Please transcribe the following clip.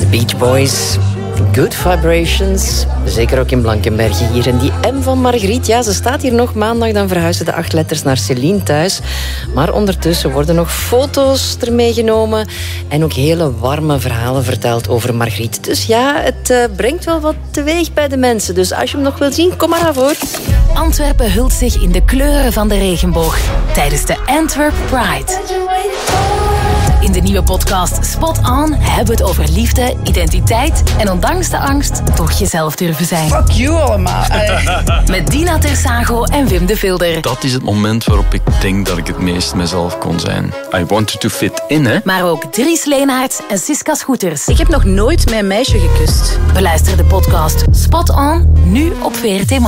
Beach Boys. Good Vibrations. Zeker ook in Blankenberge hier. En die M van Margriet, ja, ze staat hier nog maandag. Dan verhuizen de 8 letters naar Céline thuis. Maar ondertussen worden nog foto's ermee genomen. En ook hele warme verhalen verteld over Margriet. Dus ja, het brengt wel wat teweeg bij de mensen. Dus als je hem nog wil zien, kom maar aan voor. Antwerpen hult zich in de kleuren van de regenboog tijdens de Antwerp Pride. In de nieuwe podcast Spot On hebben we het over liefde, identiteit en ondanks de angst toch jezelf durven zijn. Fuck you allemaal. Met Dina Tersago en Wim de Vilder. Dat is het moment waarop ik denk dat ik het meest mezelf kon zijn. I wanted to fit in, hè. Maar ook Dries Leenaerts en Siska Schoeters. Ik heb nog nooit mijn meisje gekust. Beluister de podcast Spot On, nu op VRT Max.